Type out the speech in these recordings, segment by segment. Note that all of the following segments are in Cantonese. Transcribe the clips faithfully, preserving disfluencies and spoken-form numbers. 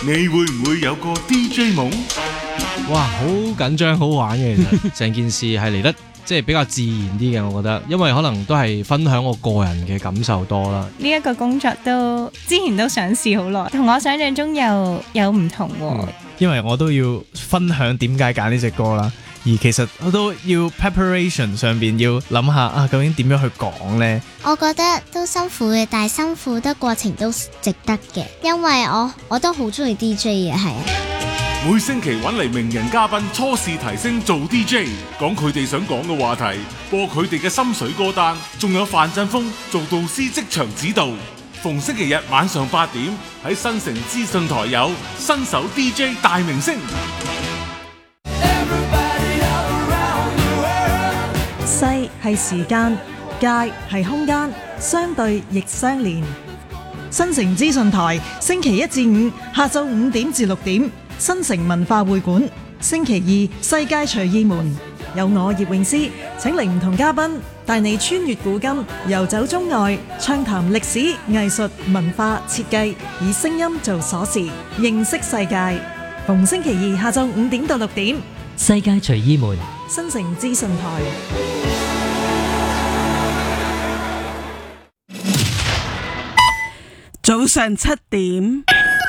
你會唔會有個 D J 夢？ 哇，好緊張，好玩嘅，其實成件事係嚟得即係比較自然啲嘅，我覺得，因為可能都係分享我個人嘅感受多啦。 呢一個工作都之前都想試好耐，同我想象中又有唔同喎、 嗯。因為我都要分享點解揀呢隻歌啦，而其實我都要 preparation 上邊要諗下啊，究竟點樣去講呢？ 我覺得都辛苦嘅，但係辛苦得過程都值得嘅，因為我我都好中意 D J 嘅，係啊。 每星期揾嚟名人嘉賓初試提升做 D J， 講佢哋想講嘅話題，播佢哋嘅心水歌單，仲有范振鋒做導師即場指導。逢星期日晚上八點喺新城資訊台有新手 D J 大明星。 世係時間，界係空間，相對亦相連。新城資訊台星期一至五下晝五點至六點，新城文化會館。星期二世界隨意門，有我葉詠詩請嚟唔同嘉賓，帶你穿越古今，遊走中外，暢談歷史、藝術、文化、設計，以聲音做鎖匙，認識世界。逢星期二下晝五點到六點， 世界隨意門， 新城資訊台。 早上七點，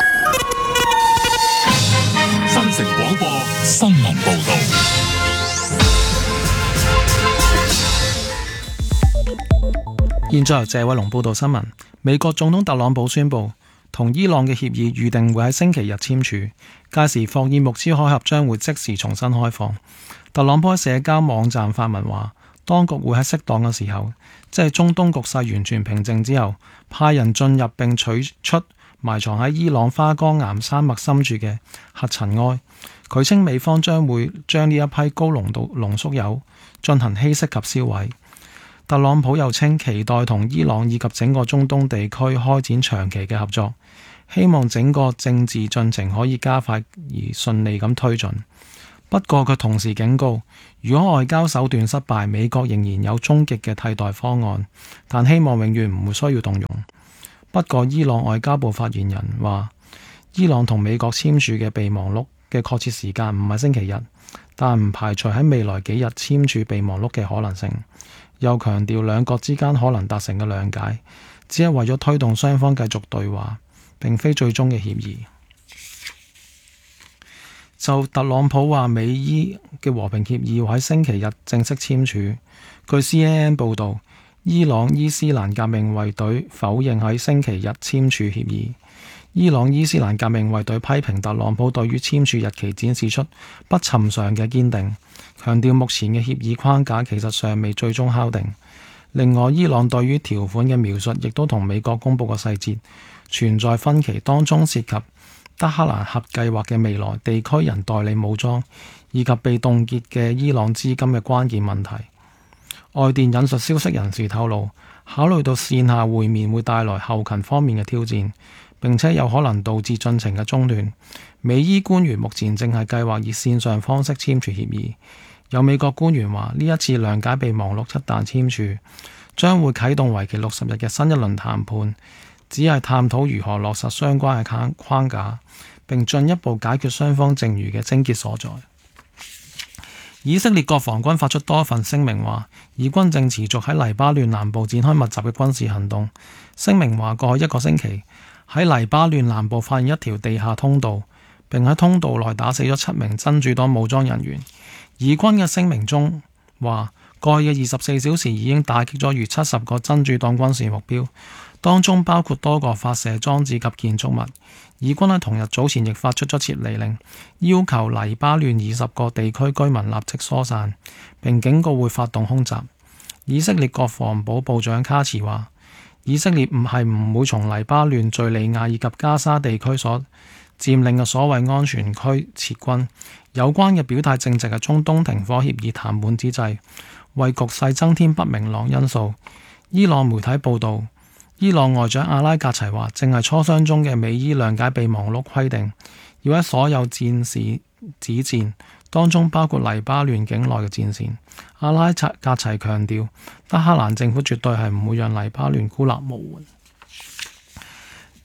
新城廣播新聞報道。 現在由謝偉龍報道新聞。美國總統特朗普宣布，同伊朗嘅協議預定會喺星期日簽署，屆時霍爾木茲海峽將會即時重新開放。特朗普喺社交網站發文話，當局會喺適當嘅時候，即係中東局勢完全平靜之後，派人進入並取出埋藏喺伊朗花崗岩山脈深處嘅核塵埃。佢稱美方將會將呢一批高濃度濃縮鈾進行稀釋及銷毀。特朗普又稱期待同伊朗以及整個中東地區開展長期嘅合作，希望整個政治進程可以加快而順利咁推進。不過佢同時警告，如果外交手段失敗，美國仍然有終極嘅替代方案，但希望永遠唔會需要動用。不過伊朗外交部發言人話，伊朗同美國簽署嘅備忘錄嘅確切時間唔係星期日，但唔排除喺未來幾日簽署備忘錄嘅可能性。又強調兩國之間可能達成嘅諒解，只係為咗推動雙方繼續對話，並非最終嘅協議。就特朗普話美伊嘅和平協議會喺星期日正式簽署。據 C N N 報導，伊朗伊斯蘭革命衛隊否認喺星期日簽署協議。伊朗伊斯蘭革命衛隊批評特朗普對於簽署日期展示出不尋常嘅堅定，強調目前嘅協議框架其實尚未最終敲定。另外，伊朗對於條款嘅描述亦都同美國公佈嘅細節存在分歧，當中涉及德黑蘭核計劃嘅未來、地區人代理武裝以及被凍結嘅伊朗資金嘅關鍵問題。外電引述消息人士透露，考慮到線下會面會帶來後勤方面嘅挑戰，並且有可能導致進程嘅中斷，美伊官員目前正係計劃以線上方式簽署協議。有美國官員話，呢一次諒解備忘錄一旦簽署，將會啟動為期六十日嘅新一輪談判，只係探討如何落實相關嘅框架，並進一步解決雙方剩餘嘅症結所在。以色列國防軍發出多份聲明話，以軍正持續喺黎巴嫩南部展開密集嘅軍事行動。聲明話，過去一個星期喺黎巴嫩南部發現一條地下通道，並喺通道內打死咗七名真主黨武裝人員。以軍嘅聲明中話，過去嘅二十四小時已經打擊咗逾七十個真主黨軍事目標，當中包括多個發射裝置及建築物。以軍喺同日早前亦發出咗撤離令，要求黎巴嫩二十個地區居民立即疏散，並警告會發動空襲。以色列國防部部長卡茨話，以色列唔係唔會從黎巴嫩、敘利亞以及加沙地區所佔領嘅所謂安全區撤軍。有關嘅表態正值係中東停火協議談判之際，為局勢增添不明朗因素。伊朗媒體報導，伊朗外長阿拉格齊話，正係磋商中嘅美伊諒解備忘錄規定，要喺所有戰事止戰，當中包括黎巴嫩境內嘅戰線。阿拉格齊強調，德黑蘭政府絕對係唔會讓黎巴嫩孤立無援。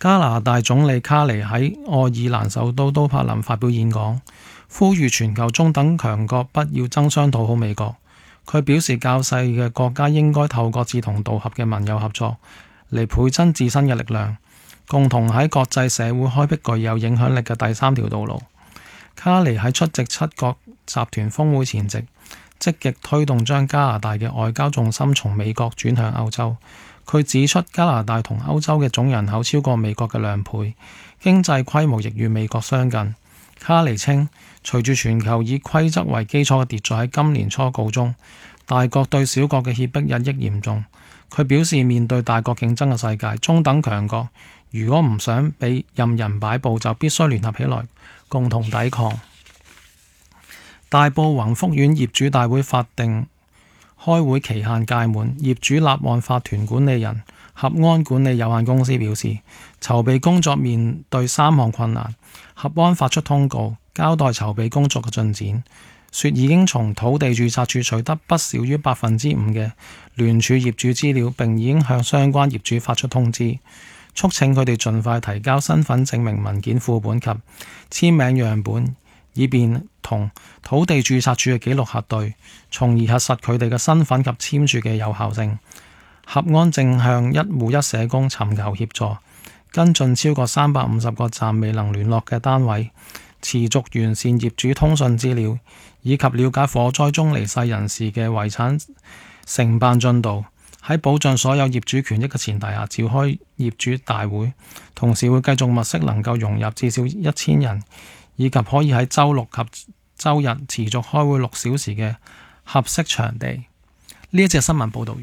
加拿大總理卡尼喺愛爾蘭首都都柏林發表演講，呼籲全球中等強國不要爭相討好美國。佢表示較細嘅國家應該透過志同道合嘅盟友合作嚟倍增自身嘅力量，共同喺國際社會開闢具有影響力嘅第三條道路。卡尼喺出席七國集團峰會前夕，積極推動將加拿大嘅外交重心從美國轉向歐洲。佢指出，加拿大同歐洲嘅總人口超過美國嘅兩倍，經濟規模亦與美國相近。卡尼稱，隨住全球以規則為基礎嘅秩序喺今年初告終，大國對小國嘅脅迫日益嚴重。佢表示，面對大國競爭嘅世界，中等強國如果唔想俾任人擺布，就必須聯合起來，共同抵抗。大埔宏福苑業主大會法定開會期限屆滿，業主立案法團管理人合安管理有限公司表示，籌備工作面對三項困難。合安發出通告，交代籌備工作嘅進展，說已經從土地註冊處取得不少於百分之五嘅聯署業主資料，並已經向相關業主發出通知，促請佢哋盡快提交身份證明文件副本及簽名樣本，以便同土地註冊處嘅記錄核對，從而核實佢哋嘅身份及簽署嘅有效性。合安正向一戶一社工尋求協助，跟進超過三百五十個暫未能聯絡嘅單位，持續完善業主通訊資料，以及了解火災中離世人士嘅遺產承辦進度。喺保障所有業主權益嘅前提下，召開業主大會，同時會繼續物色能夠容入至少一千人，以及可以喺週六及週日持續開會六小時嘅合適場地。呢一隻新聞報導完。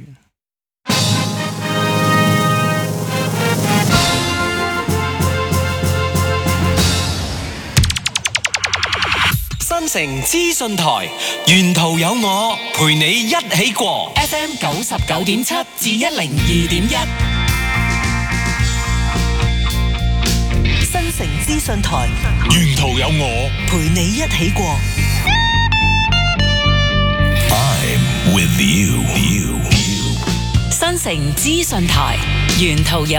新城資訊台，沿途有我陪你一起過 F M 九十九點七至一零二點一。新城資訊台， 沿途有我陪你一起過。 I'm with you. 新城資訊台，沿途有